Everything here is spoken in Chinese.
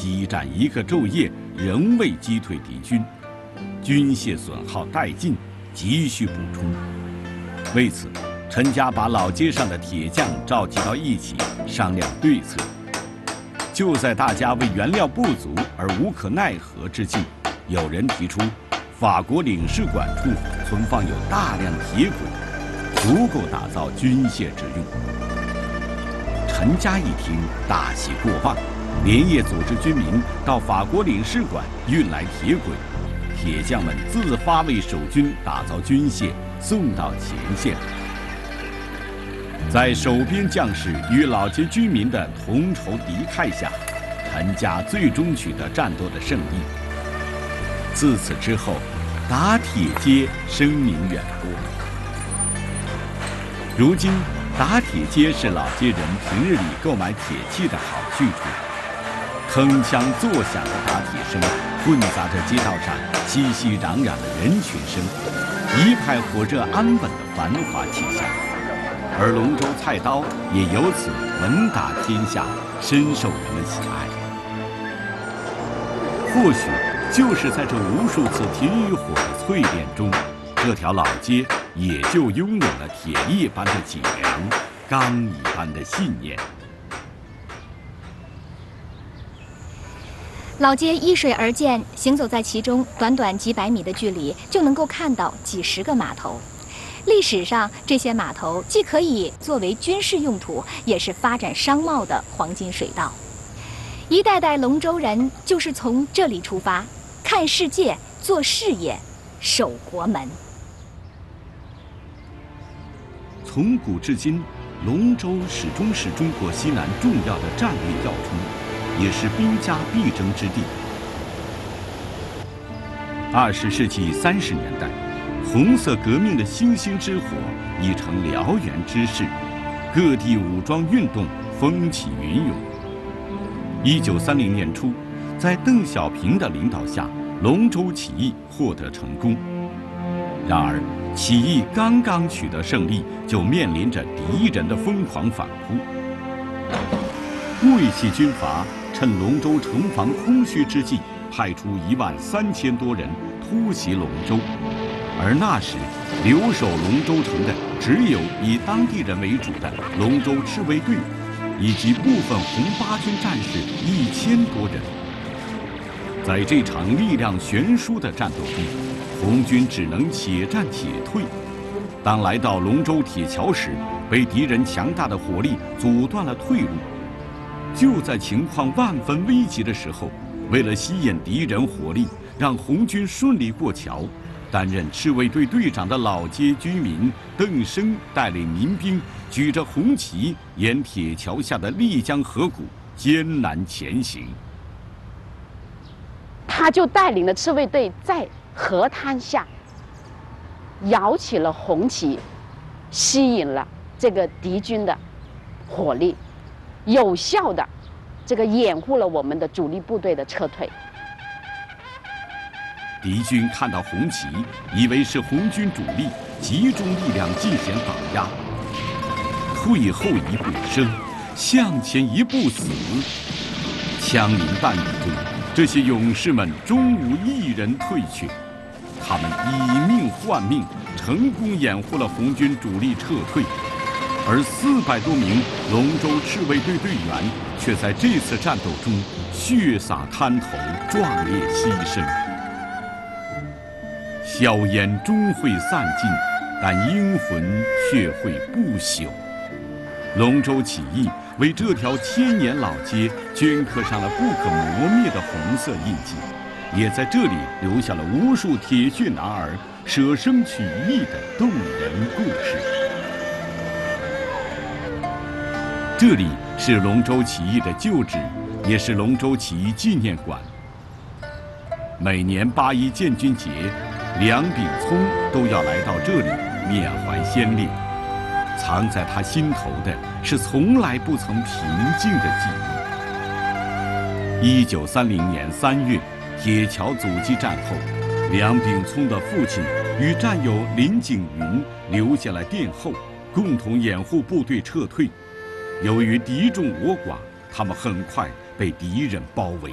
激战1个昼夜，仍未击退敌军，军械损耗殆尽，急需补充。为此，陈家把老街上的铁匠召集到一起商量对策。就在大家为原料不足而无可奈何之际，有人提出，法国领事馆处存放有大量铁轨，足够打造军械之用。陈家一听，大喜过望，连夜组织军民到法国领事馆运来铁轨，铁匠们自发为守军打造军械，送到前线。在守边将士与老街居民的同仇敌忾下，陈家最终取得战斗的胜利。自此之后，打铁街声名远播。如今，打铁街是老街人平日里购买铁器的好去处。铿锵作响的打铁声混杂着街道上熙熙攘攘的人群声，一派火热安稳的繁华气象。而龙舟菜刀也由此闻打天下，深受人们喜爱。或许就是在这无数次铁与火的淬炼中，这条老街也就拥有了铁一般的脊梁，钢一般的信念。 老街依水而建，行走在其中，短短几百米的距离就能够看到几十个码头。历史上，这些码头既可以作为军事用途，也是发展商贸的黄金水道。一代代龙舟人就是从这里出发，看世界，做事业，守国门。 从古至今，龙舟始终是中国西南重要的战略要冲，也是兵家必争之地。20世纪30年代，红色革命的星星之火已成燎原之势，各地武装运动风起云涌。1930年初，在邓小平的领导下，龙舟起义获得成功。然而，起义刚刚取得胜利，就面临着敌人的疯狂反扑。桂系军阀趁龙舟城防空虚之际，派出13000多人突袭龙舟。而那时，留守龙舟城的只有以当地人为主的龙舟赤卫队，以及部分红八军战士1000多人。在这场力量悬殊的战斗中，红军只能且战且退。当来到龙舟铁桥时，被敌人强大的火力阻断了退路。就在情况万分危急的时候，为了吸引敌人火力，让红军顺利过桥，担任赤卫队队长的老街居民邓生带领民兵举着红旗，沿铁桥下的丽江河谷艰难前行。 他就带领了赤卫队在河滩下摇起了红旗，吸引了这个敌军的火力，有效的这个掩护了我们的主力部队的撤退。 敌军看到红旗，以为是红军主力，集中力量进行打压。退后一步生，向前一步死。枪林弹雨中，这些勇士们终无一人退却。他们以命换命，成功掩护了红军主力撤退。而400多名龙舟赤卫队队员却在这次战斗中血洒滩头，壮烈牺牲。硝烟终会散尽，但英魂却会不朽。龙舟起义为这条千年老街镌刻上了不可磨灭的红色印记，也在这里留下了无数铁血男儿舍生取义的动人故事。这里是龙舟起义的旧址，也是龙舟起义纪念馆。每年8·1建军节，梁秉聪都要来到这里缅怀先烈。藏在他心头的是从来不曾平静的记忆。1930年3月，铁桥阻击战后，梁秉聪的父亲与战友林景云留下了殿后，共同掩护部队撤退。由于敌众我寡，他们很快被敌人包围。